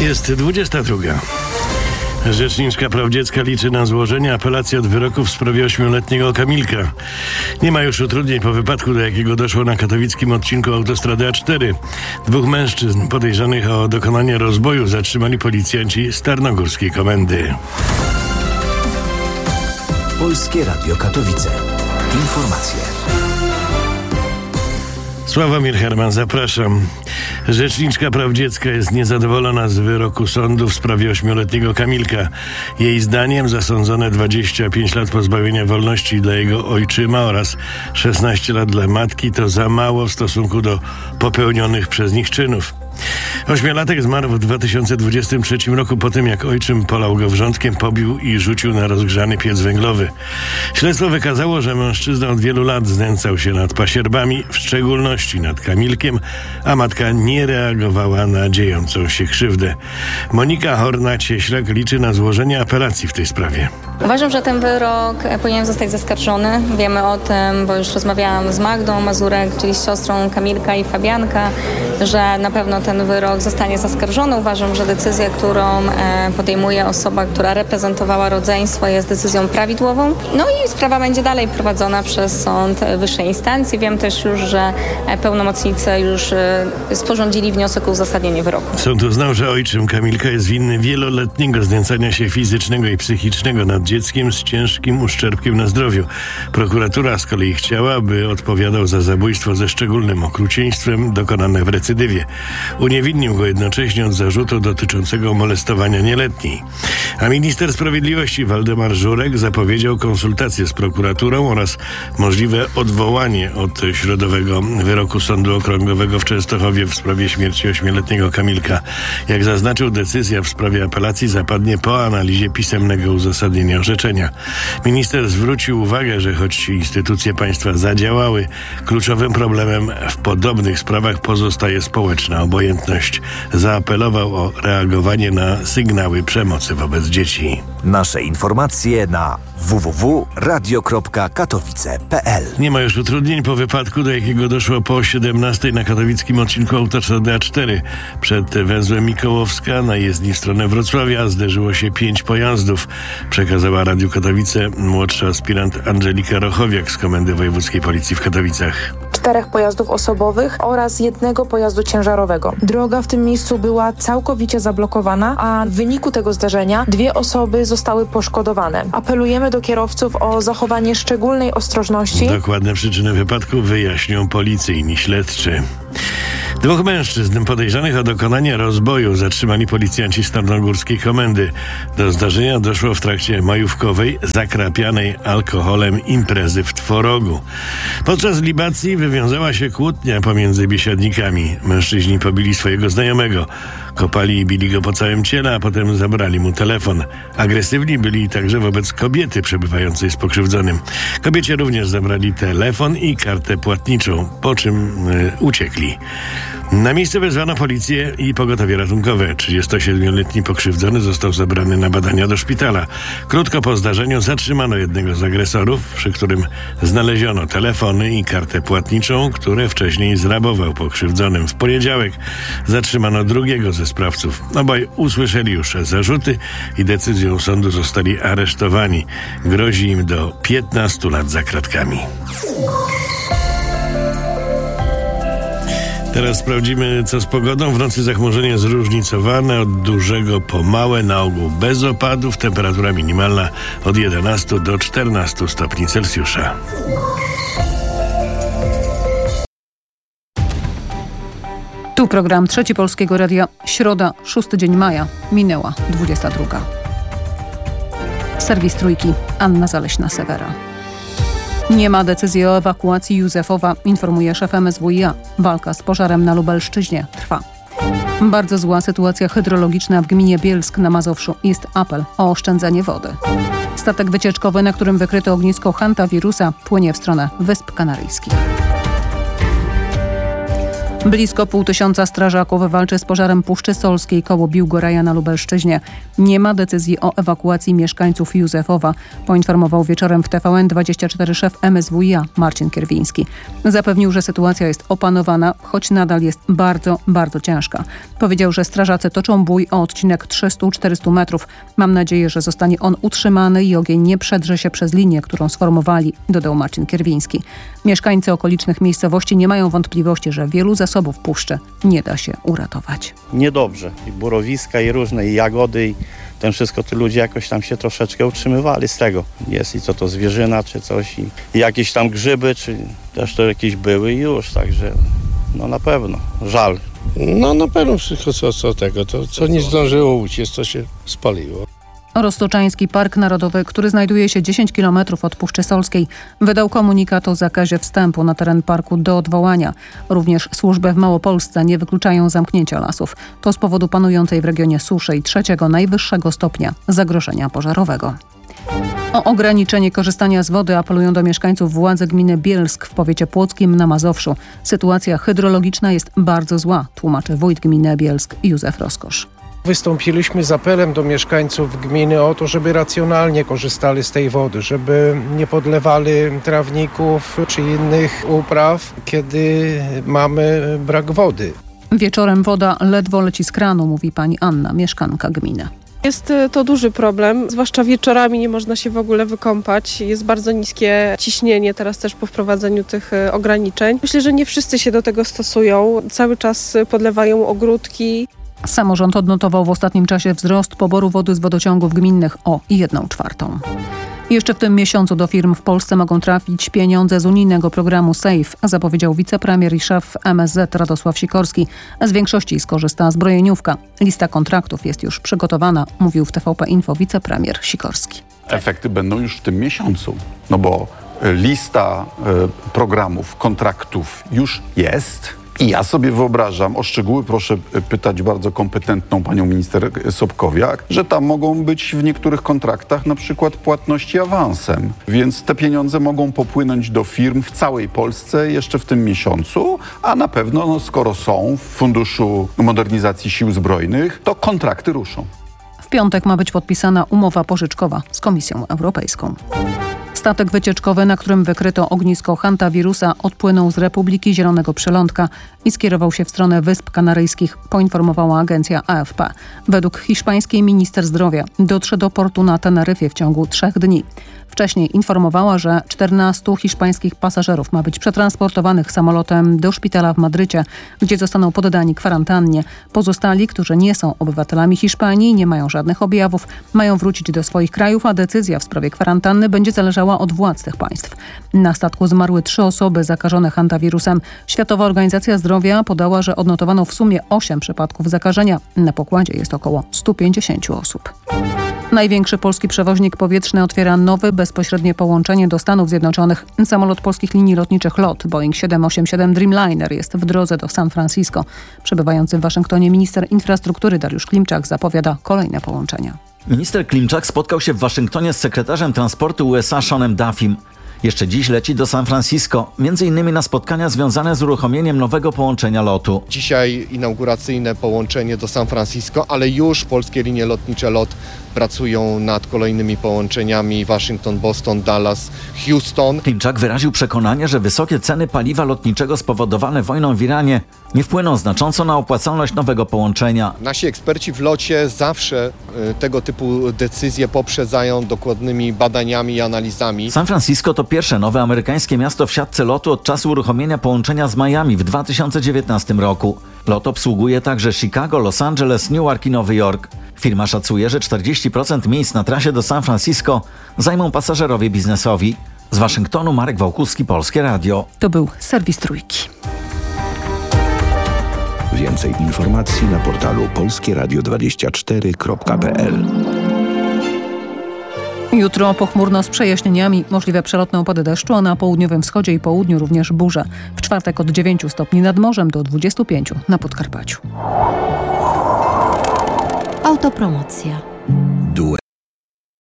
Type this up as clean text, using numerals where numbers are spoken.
Jest 22. Rzeczniczka Praw Dziecka liczy na złożenie apelacji od wyroku w sprawie 8-letniego Kamilka. Nie ma już utrudnień po wypadku, do jakiego doszło na katowickim odcinku autostrady A4. Dwóch mężczyzn podejrzanych o dokonanie rozboju zatrzymali policjanci z Tarnogórskiej Komendy. Polskie Radio Katowice. Informacje. Sławomir Herman, zapraszam. Rzeczniczka Praw Dziecka jest niezadowolona z wyroku sądu w sprawie 8-letniego Kamilka. Jej zdaniem zasądzone 25 lat pozbawienia wolności dla jego ojczyma oraz 16 lat dla matki to za mało w stosunku do popełnionych przez nich czynów. Ośmiolatek zmarł w 2023 roku po tym, jak ojczym polał go wrzątkiem, pobił i rzucił na rozgrzany piec węglowy. Śledztwo wykazało, że mężczyzna od wielu lat znęcał się nad pasierbami, w szczególności nad Kamilkiem, a matka nie reagowała na dziejącą się krzywdę. Monika Horna-Cieślak liczy na złożenie apelacji w tej sprawie. Uważam, że ten wyrok powinien zostać zaskarżony. Wiemy o tym, bo już rozmawiałam z Magdą Mazurek, czyli z siostrą Kamilka i Fabianka, że na pewno ten wyrok zostanie zaskarżony. Uważam, że decyzja, którą podejmuje osoba, która reprezentowała rodzeństwo, jest decyzją prawidłową. No i sprawa będzie dalej prowadzona przez sąd wyższej instancji. Wiem też już, że pełnomocnicy już sporządzili wniosek o uzasadnienie wyroku. Sąd uznał, że ojczym Kamilka jest winny wieloletniego znęcania się fizycznego i psychicznego nad dzieckiem z ciężkim uszczerbkiem na zdrowiu. Prokuratura z kolei chciała, by odpowiadał za zabójstwo ze szczególnym okrucieństwem dokonane w recydywie. Uniewinnił go jednocześnie od zarzutu dotyczącego molestowania nieletniej. A minister sprawiedliwości Waldemar Żurek zapowiedział konsultacje z prokuraturą oraz możliwe odwołanie od środowego wyroku Sądu Okręgowego w Częstochowie w sprawie śmierci 8-letniego Kamilka. Jak zaznaczył, decyzja w sprawie apelacji zapadnie po analizie pisemnego uzasadnienia orzeczenia. Minister zwrócił uwagę, że choć instytucje państwa zadziałały, kluczowym problemem w podobnych sprawach pozostaje społeczna obojętność. Zaapelował o reagowanie na sygnały przemocy wobec dzieci. Nasze informacje na www.radio.katowice.pl. Nie ma już utrudnień po wypadku, do jakiego doszło po 17 na katowickim odcinku autostrady A4. Przed węzłem Mikołowska na jezdni w stronę Wrocławia zderzyło się 5 pojazdów, przekazała Radiu Katowice młodsza aspirant Angelika Rochowiak z Komendy Wojewódzkiej Policji w Katowicach. 4 pojazdów osobowych oraz 1 pojazdu ciężarowego. Droga w tym miejscu była całkowicie zablokowana, a w wyniku tego zdarzenia 2 osoby zostały poszkodowane. Apelujemy do kierowców o zachowanie szczególnej ostrożności. Dokładne przyczyny wypadku wyjaśnią policyjni śledczy. 2 mężczyzn podejrzanych o dokonanie rozboju zatrzymali policjanci z Tarnogórskiej Komendy. Do zdarzenia doszło w trakcie majówkowej, zakrapianej alkoholem imprezy w Tworogu. Podczas libacji wywiązała się kłótnia pomiędzy biesiadnikami. Mężczyźni pobili swojego znajomego. Kopali i bili go po całym ciele, a potem zabrali mu telefon. Agresywni byli także wobec kobiety przebywającej z pokrzywdzonym. Kobiecie również zabrali telefon i kartę płatniczą, po czym uciekli. Na miejsce wezwano policję i pogotowie ratunkowe. 37-letni pokrzywdzony został zabrany na badania do szpitala. Krótko po zdarzeniu zatrzymano jednego z agresorów, przy którym znaleziono telefony i kartę płatniczą, które wcześniej zrabował pokrzywdzonym. W poniedziałek zatrzymano drugiego ze sprawców. Obaj usłyszeli już zarzuty i decyzją sądu zostali aresztowani. Grozi im do 15 lat za kratkami. Teraz sprawdzimy, co z pogodą. W nocy zachmurzenie zróżnicowane, od dużego po małe, na ogół bez opadów. Temperatura minimalna od 11 do 14 stopni Celsjusza. Tu program Trzeci Polskiego Radia. Środa, 6 dzień maja. Minęła 22. Serwis Trójki. Anna Zaleśna-Sewera. Nie ma decyzji o ewakuacji Józefowa, informuje szef MSWiA. Walka z pożarem na Lubelszczyźnie trwa. Bardzo zła sytuacja hydrologiczna w gminie Bielsk na Mazowszu. Jest apel o oszczędzanie wody. Statek wycieczkowy, na którym wykryto ognisko hantawirusa, płynie w stronę Wysp Kanaryjskich. Blisko 500 strażaków walczy z pożarem Puszczy Solskiej koło Biłgoraja na Lubelszczyźnie. Nie ma decyzji o ewakuacji mieszkańców Józefowa, poinformował wieczorem w TVN24 szef MSWiA Marcin Kierwiński. Zapewnił, że sytuacja jest opanowana, choć nadal jest bardzo, bardzo ciężka. Powiedział, że strażacy toczą bój o odcinek 300-400 metrów. Mam nadzieję, że zostanie on utrzymany i ogień nie przedrze się przez linię, którą sformowali, dodał Marcin Kierwiński. Mieszkańcy okolicznych miejscowości nie mają wątpliwości, że wielu zasobów puszczy nie da się uratować. Niedobrze. I burowiska, i różne, i jagody, i ten wszystko, te ludzie jakoś tam się troszeczkę utrzymywali z tego. Jest i co to zwierzyna, czy coś, i jakieś tam grzyby, czy też to jakieś były i już, także no na pewno, żal. No na pewno wszystko co nie zdążyło uciec, to się spaliło. Roztoczański Park Narodowy, który znajduje się 10 km od Puszczy Solskiej, wydał komunikat o zakazie wstępu na teren parku do odwołania. Również służby w Małopolsce nie wykluczają zamknięcia lasów. To z powodu panującej w regionie suszy i 3. najwyższego stopnia zagrożenia pożarowego. O ograniczenie korzystania z wody apelują do mieszkańców władze gminy Bielsk w powiecie płockim na Mazowszu. Sytuacja hydrologiczna jest bardzo zła, tłumaczy wójt gminy Bielsk Józef Roskosz. Wystąpiliśmy z apelem do mieszkańców gminy o to, żeby racjonalnie korzystali z tej wody, żeby nie podlewali trawników czy innych upraw, kiedy mamy brak wody. Wieczorem woda ledwo leci z kranu, mówi pani Anna, mieszkanka gminy. Jest to duży problem, zwłaszcza wieczorami nie można się w ogóle wykąpać. Jest bardzo niskie ciśnienie teraz też po wprowadzeniu tych ograniczeń. Myślę, że nie wszyscy się do tego stosują. Cały czas podlewają ogródki. Samorząd odnotował w ostatnim czasie wzrost poboru wody z wodociągów gminnych o 1/4. Jeszcze w tym miesiącu do firm w Polsce mogą trafić pieniądze z unijnego programu SAFE, zapowiedział wicepremier i szef MSZ Radosław Sikorski. Z większości skorzysta zbrojeniówka. Lista kontraktów jest już przygotowana, mówił w TVP Info wicepremier Sikorski. Efekty będą już w tym miesiącu, no bo lista programów, kontraktów już jest. I ja sobie wyobrażam, o szczegóły proszę pytać bardzo kompetentną panią minister Sobkowiak, że tam mogą być w niektórych kontraktach na przykład płatności awansem. Więc te pieniądze mogą popłynąć do firm w całej Polsce jeszcze w tym miesiącu, a na pewno, skoro są w Funduszu Modernizacji Sił Zbrojnych, to kontrakty ruszą. W piątek ma być podpisana umowa pożyczkowa z Komisją Europejską. Statek wycieczkowy, na którym wykryto ognisko hantawirusa, odpłynął z Republiki Zielonego Przylądka i skierował się w stronę Wysp Kanaryjskich, poinformowała agencja AFP. Według hiszpańskiej minister zdrowia dotrze do portu na Teneryfie w ciągu 3 dni. Wcześniej informowała, że 14 hiszpańskich pasażerów ma być przetransportowanych samolotem do szpitala w Madrycie, gdzie zostaną poddani kwarantannie. Pozostali, którzy nie są obywatelami Hiszpanii, nie mają żadnych objawów, mają wrócić do swoich krajów, a decyzja w sprawie kwarantanny będzie zależała od władz tych państw. Na statku zmarły 3 osoby zakażone hantawirusem. Światowa Organizacja Zdrowia podała, że odnotowano w sumie 8 przypadków zakażenia. Na pokładzie jest około 150 osób. Największy polski przewoźnik powietrzny otwiera nowe, bezpośrednie połączenie do Stanów Zjednoczonych. Samolot polskich linii lotniczych LOT Boeing 787 Dreamliner jest w drodze do San Francisco. Przebywający w Waszyngtonie minister infrastruktury Dariusz Klimczak zapowiada kolejne połączenia. Minister Klimczak spotkał się w Waszyngtonie z sekretarzem transportu USA Seanem Duffym. Jeszcze dziś leci do San Francisco, m.in. na spotkania związane z uruchomieniem nowego połączenia lotu. Dzisiaj inauguracyjne połączenie do San Francisco, ale już polskie linie lotnicze LOT pracują nad kolejnymi połączeniami Waszyngton, Boston, Dallas, Houston. Klimczak wyraził przekonanie, że wysokie ceny paliwa lotniczego spowodowane wojną w Iranie nie wpłyną znacząco na opłacalność nowego połączenia. Nasi eksperci w locie zawsze tego typu decyzje poprzedzają dokładnymi badaniami i analizami. San Francisco to pierwsze nowe amerykańskie miasto w siatce lotu od czasu uruchomienia połączenia z Miami w 2019 roku. Lot obsługuje także Chicago, Los Angeles, Newark i Nowy Jork. Firma szacuje, że 40% miejsc na trasie do San Francisco zajmą pasażerowie biznesowi. Z Waszyngtonu Marek Wałkuski, Polskie Radio. To był serwis Trójki. Więcej informacji na portalu polskieradio24.pl. Jutro pochmurno z przejaśnieniami, możliwe przelotne opady deszczu, a na południowym wschodzie i południu również burze. W czwartek od 9 stopni nad morzem do 25 na Podkarpaciu. Autopromocja.